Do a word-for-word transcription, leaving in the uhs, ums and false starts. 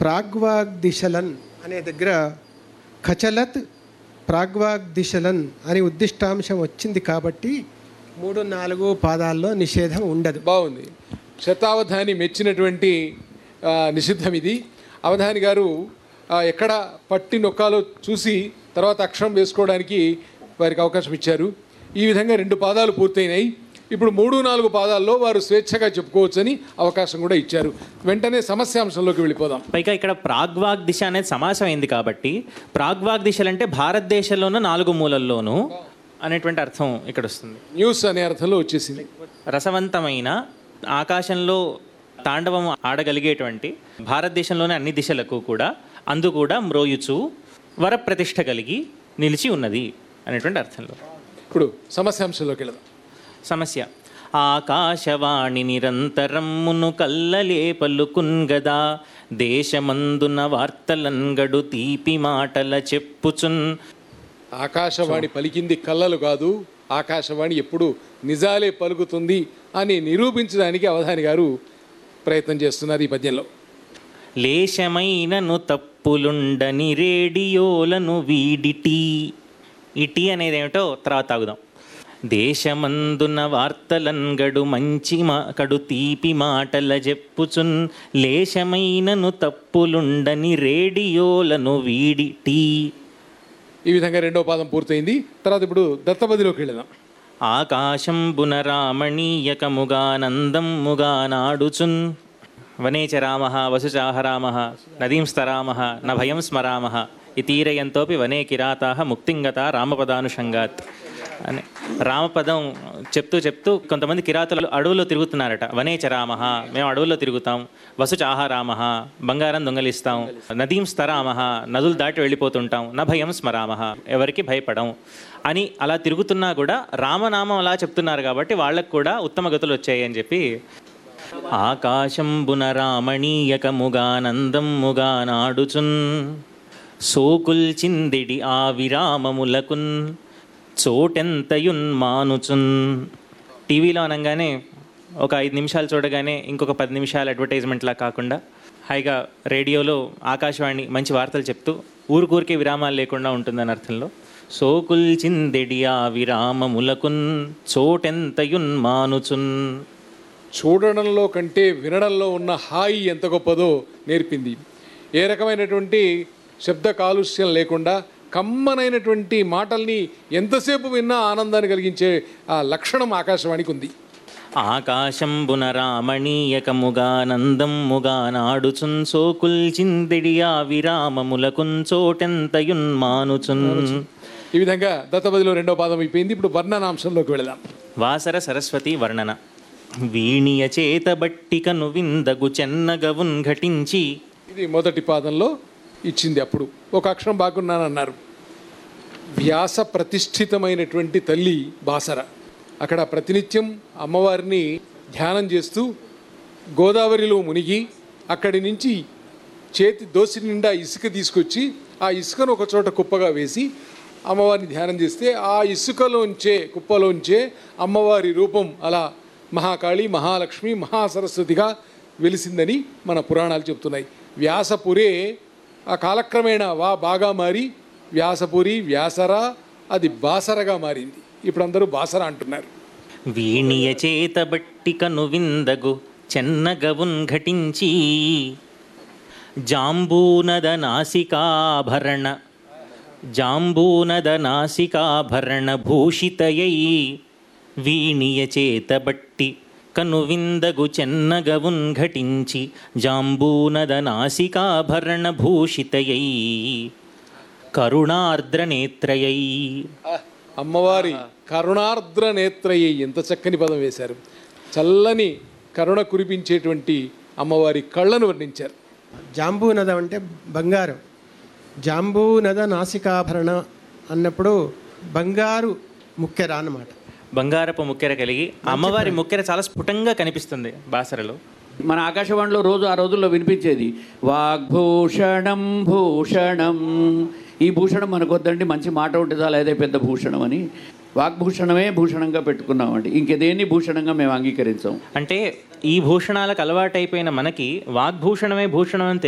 ప్రాగ్వాగ్దిశలన్ అనే దగ్గర ఖచలత్ ప్రాగ్వాగ్దిశలన్ అని ఉద్దిష్టాంశం వచ్చింది కాబట్టి మూడు నాలుగు పాదాల్లో నిషేధం ఉండదు. బాగుంది. శతావధాని మెచ్చినటువంటి నిషిద్ధం ఇది. అవధాని గారు ఎక్కడ పట్టి నొక్కాలో చూసి తర్వాత అక్షరం వేసుకోవడానికి వారికి అవకాశం ఇచ్చారు. ఈ విధంగా రెండు పాదాలు పూర్తయినాయి. ఇప్పుడు మూడు నాలుగు పాదాల్లో వారు స్వేచ్ఛగా చెప్పుకోవచ్చని అవకాశం కూడా ఇచ్చారు. వెంటనే సమస్యాంశంలోకి వెళ్ళిపోదాం. పైగా ఇక్కడ ప్రాగ్వాగ్ దిశ అనేది సమాసం అయింది కాబట్టి ప్రాగ్వాగ్ దిశలు అంటే భారతదేశంలోనూ నాలుగు మూలల్లోనూ అనేటువంటి అర్థం ఇక్కడ వస్తుంది. న్యూస్ అనే అర్థంలో వచ్చేసింది. రసవంతమైన ఆకాశంలో తాండవం ఆడగలిగేటువంటి భారతదేశంలోని అన్ని దిశలకు కూడా అందు కూడా మ్రోయుచు వరప్రతిష్ఠ కలిగి నిలిచి ఉన్నది అనేటువంటి అర్థంలో. ఇప్పుడు సమస్యాంశంలోకి వెళదాం. సమస్య: ఆకాశవాణి నిరంతరమ్మును కల్లలే పలుకున్గదా దేశమందున వార్తలంగడు తీపి మాటల చెప్పుచున్. ఆకాశవాణి పలికింది కళ్ళలు కాదు, ఆకాశవాణి ఎప్పుడు నిజాలే పలుకుతుంది అని నిరూపించడానికి అవధాని గారు ప్రయత్నం చేస్తున్నారు ఈ పద్యంలో. లేశమైనను తప్పులుండని రేడియోలను వీడిటి. ఇటీ అనేది ఏమిటో తర్వాత తాగుదాం. దేశమందున వార్తలంగడు మంచి మా కడు తీపి మాటల చెప్పుచున్ లేశమైనను తప్పులుండని రేడియోలను వీడిటి. ఈ విధంగా రెండో పాదం పూర్తయింది. తర్వాత ఇప్పుడు దత్తపదిలోకి వెళదాం. ఆకాశంబున రామణీయకముగానందమ్ముగా నాడుచున్ వనేచ రామ వసుచాహ రామ నదీంస్తరామ న భయం స్మరామ ఇతీరయంతోపి వనే కిరాతా ముక్తింగత రామపదానుషంగాత్ అని రామపదం చెప్తూ చెప్తూ కొంతమంది కిరాతులు అడవుల్లో తిరుగుతున్నారట. వనేచ రామ, మేము అడవుల్లో తిరుగుతాం. వసుచాహ రామ, బంగారం దొంగలిస్తాం. నదీం స్తరామ, నదులు దాటి వెళ్ళిపోతుంటాం. న భయం స్మరామ, ఎవరికి భయపడం అని అలా తిరుగుతున్నా కూడా రామనామం అలా చెప్తున్నారు కాబట్టి వాళ్ళకు కూడా ఉత్తమ గతులు వచ్చాయి అని చెప్పి ఆకాశంబున రామణీయకముగానందమ్ముగా నాడుచున్ సోకుల్ చిందిడి ఆ విరామములకున్ చోటెంతయున్ మానుచున్. టీవీలో అనగానే ఒక ఐదు నిమిషాలు చూడగానే ఇంకొక పది నిమిషాలు అడ్వర్టైజ్మెంట్లా కాకుండా హాయిగా రేడియోలో ఆకాశవాణి మంచి వార్తలు చెప్తూ ఊరికూరికే విరామాలు లేకుండా ఉంటుందని అర్థంలో సోకుల్ చిందిడి ఆ విరామములకున్ చోటెంతయున్ మానుచున్. చూడడంలో కంటే వినడంలో ఉన్న హాయి ఎంత గొప్పదో నేర్పింది. ఏ రకమైనటువంటి శబ్ద కాలుష్యం లేకుండా కమ్మనైనటువంటి మాటల్ని ఎంతసేపు విన్నా ఆనందాన్ని కలిగించే ఆ లక్షణం ఆకాశవాణికి ఉంది. ఆకాశంబున రామణీయకముగానందమ్ముగా నాడుచున్ సోకుల్ చిందిడియా విరామములకున్ చోటెంతయున్ మానుచున్. ఈ విధంగా దత్తపదిలో రెండో పాదం అయిపోయింది. ఇప్పుడు వర్ణనాంశంలోకి వెళదాం. వాసర సరస్వతి వర్ణన. వీణియ చేత బట్టికను విందగు చెన్నగవున్ ఘటించి. ఇది మొదటి పాదంలో ఇచ్చింది. అప్పుడు ఒక అక్షరం బాగున్నానన్నారు. వ్యాస ప్రతిష్ఠితమైనటువంటి తల్లి బాసర. అక్కడ ప్రతినిత్యం అమ్మవారిని ధ్యానం చేస్తూ గోదావరిలో మునిగి అక్కడి నుంచి చేతి దోసి నిండా ఇసుక తీసుకొచ్చి ఆ ఇసుకను ఒక చోట కుప్పగా వేసి అమ్మవారిని ధ్యానం చేస్తే ఆ ఇసుకలోంచే కుప్పలోంచే అమ్మవారి రూపం అలా మహాకాళి, మహాలక్ష్మి, మహాసరస్వతిగా వెలిసిందని మన పురాణాలు చెప్తున్నాయి. వ్యాసపురే ఆ కాలక్రమేణా వా బాగా మారి వ్యాసపురి, వ్యాసరా, అది బాసరగా మారింది. ఇప్పుడు అందరూ బాసర అంటున్నారు. వీణియ చేత బట్టికను విందగు చెన్నగవున్ ఘటించి జాంబూనద నాసికాభరణ జాంబూనద నాసికాభరణ భూషితయై వీణియ చేత బట్టి కనువిందగు చెన్నగవున్ ఘటించి జాంబూనద నాసికాభరణ భూషితయై కరుణార్ద్ర నేత్రయై. అమ్మవారి కరుణార్ద్ర నేత్రయై ఎంత చక్కని పదం వేశారు. చల్లని కరుణ కురిపించేటువంటి అమ్మవారి కళ్ళను వర్ణించారు. జాంబూనదం అంటే బంగారం. జాంబూనద నాసికాభరణ అన్నప్పుడు బంగారు ముక్కెర అన్నమాట. బంగారపు ముక్కెర కలిగి అమ్మవారి ముక్కెర చాలా స్ఫుటంగా కనిపిస్తుంది బాసరలో. మన ఆకాశవాణిలో రోజు ఆ రోజుల్లో వినిపించేది వాగ్భూషణం భూషణం. ఈ భూషణం మనకు వద్దండి, మంచి మాట ఉంటుందా లేదా పెద్ద భూషణం అని వాగ్భూషణమే భూషణంగా పెట్టుకున్నామండి. ఇంకేదేన్ని భూషణంగా మేము అంగీకరించాం. అంటే ఈ భూషణాలకు అలవాటైపోయిన మనకి వాగ్భూషణమే భూషణం అని